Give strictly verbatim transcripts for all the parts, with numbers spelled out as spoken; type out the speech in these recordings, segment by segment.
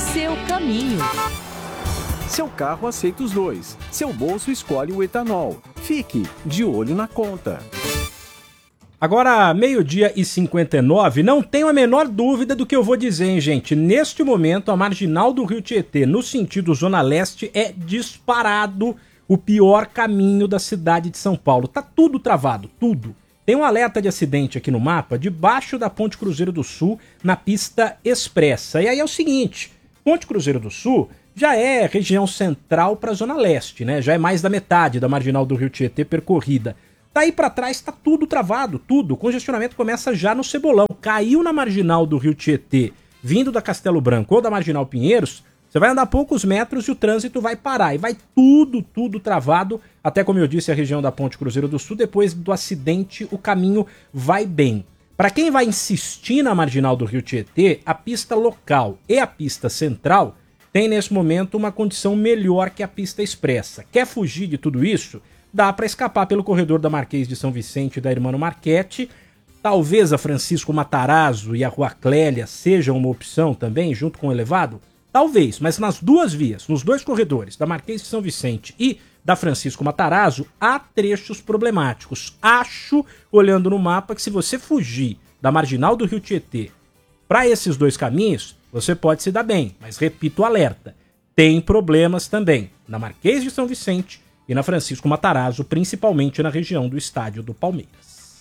Seu caminho. Seu carro aceita os dois. Seu bolso escolhe o etanol. Fique de olho na conta. Agora, meio-dia e cinquenta e nove, não tenho a menor dúvida do que eu vou dizer, hein, gente? Neste momento, a marginal do Rio Tietê, no sentido Zona Leste, é disparado o pior caminho da cidade de São Paulo. Tá tudo travado, tudo. Tem um alerta de acidente aqui no mapa, debaixo da Ponte Cruzeiro do Sul, na pista expressa. E aí é o seguinte, Ponte Cruzeiro do Sul já é região central para a Zona Leste, né? Já é mais da metade da marginal do Rio Tietê percorrida. Daí para trás tá tudo travado, tudo. O congestionamento começa já no Cebolão. Caiu na marginal do Rio Tietê, vindo da Castelo Branco ou da Marginal Pinheiros, você vai andar poucos metros e o trânsito vai parar. E vai tudo, tudo travado. Até como eu disse, a região da Ponte Cruzeiro do Sul, depois do acidente, o caminho vai bem. Para quem vai insistir na marginal do Rio Tietê, a pista local e a pista central tem nesse momento uma condição melhor que a pista expressa. Quer fugir de tudo isso? Dá para escapar pelo corredor da Marquês de São Vicente e da Hermano Marchetti. Talvez a Francisco Matarazzo e a Rua Clélia sejam uma opção também, junto com o elevado. Talvez, mas nas duas vias, nos dois corredores, da Marquês de São Vicente e da Francisco Matarazzo, há trechos problemáticos. Acho, olhando no mapa, que se você fugir da marginal do Rio Tietê para esses dois caminhos, você pode se dar bem. Mas repito o alerta, tem problemas também na Marquês de São Vicente e na Francisco Matarazzo, principalmente na região do estádio do Palmeiras.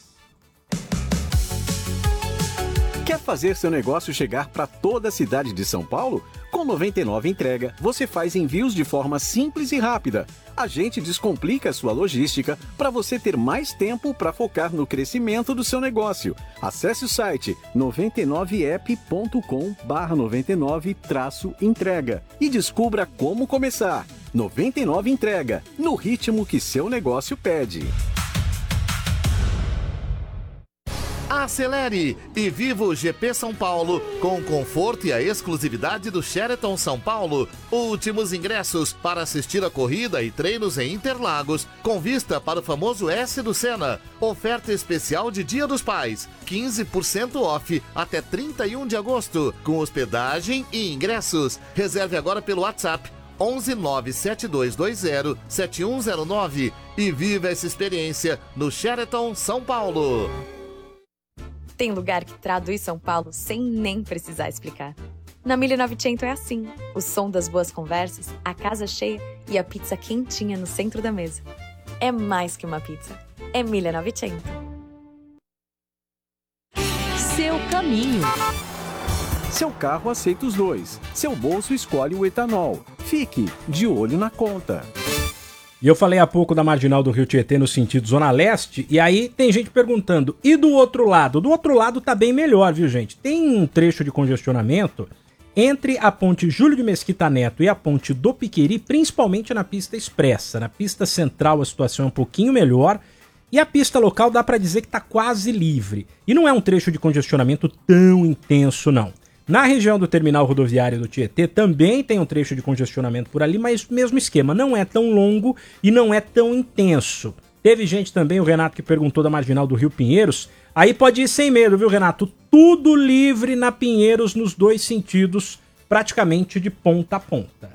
Quer fazer seu negócio chegar para toda a cidade de São Paulo? Com noventa e nove Entrega, você faz envios de forma simples e rápida. A gente descomplica a sua logística para você ter mais tempo para focar no crescimento do seu negócio. Acesse o site noventa e nove app ponto com barra noventa e nove entrega e descubra como começar. noventa e nove Entrega, no ritmo que seu negócio pede. Acelere e viva o G P São Paulo com o conforto e a exclusividade do Sheraton São Paulo. Últimos ingressos para assistir a corrida e treinos em Interlagos, com vista para o famoso S do Senna. Oferta especial de Dia dos Pais, quinze por cento off até trinta e um de agosto, com hospedagem e ingressos. Reserve agora pelo WhatsApp onze nove sete dois dois zero sete um zero nove e viva essa experiência no Sheraton São Paulo. Tem lugar que traduz São Paulo sem nem precisar explicar. Na mille e novecento é assim. O som das boas conversas, a casa cheia e a pizza quentinha no centro da mesa. É mais que uma pizza. É mille e novecento. Seu caminho. Seu carro aceita os dois. Seu bolso escolhe o etanol. Fique de olho na conta. E eu falei há pouco da marginal do Rio Tietê no sentido Zona Leste, e aí tem gente perguntando, e do outro lado? Do outro lado tá bem melhor, viu, gente? Tem um trecho de congestionamento entre a ponte Júlio de Mesquita Neto e a ponte do Piqueri, principalmente na pista expressa. Na pista central a situação é um pouquinho melhor, e a pista local dá pra dizer que tá quase livre. E não é um trecho de congestionamento tão intenso, não. Na região do terminal rodoviário do Tietê também tem um trecho de congestionamento por ali, mas mesmo esquema, não é tão longo e não é tão intenso. Teve gente também, o Renato, que perguntou da marginal do Rio Pinheiros. Aí pode ir sem medo, viu, Renato? Tudo livre na Pinheiros nos dois sentidos, praticamente de ponta a ponta.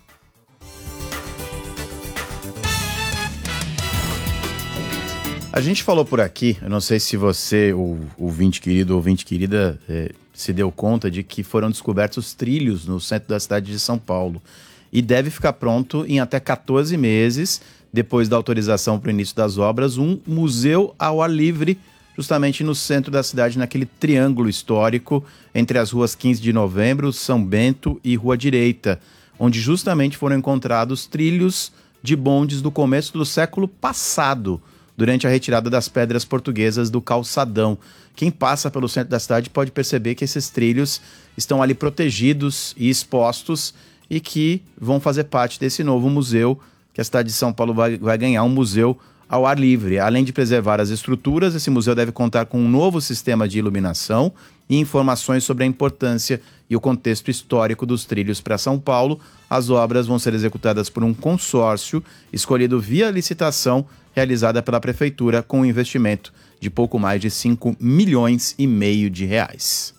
A gente falou por aqui, eu não sei se você, o ouvinte querido ou ouvinte querida, é, se deu conta de que foram descobertos trilhos no centro da cidade de São Paulo. E deve ficar pronto em até quatorze meses, depois da autorização para o início das obras, um museu ao ar livre, justamente no centro da cidade, naquele triângulo histórico entre as ruas quinze de novembro, São Bento e Rua Direita, onde justamente foram encontrados trilhos de bondes do começo do século passado, durante a retirada das pedras portuguesas do calçadão. Quem passa pelo centro da cidade pode perceber que esses trilhos estão ali protegidos e expostos e que vão fazer parte desse novo museu que a cidade de São Paulo vai, vai ganhar, um museu ao ar livre. Além de preservar as estruturas, esse museu deve contar com um novo sistema de iluminação e informações sobre a importância e o contexto histórico dos trilhos para São Paulo. As obras vão ser executadas por um consórcio escolhido via licitação realizada pela Prefeitura com um investimento de pouco mais de cinco milhões e meio de reais.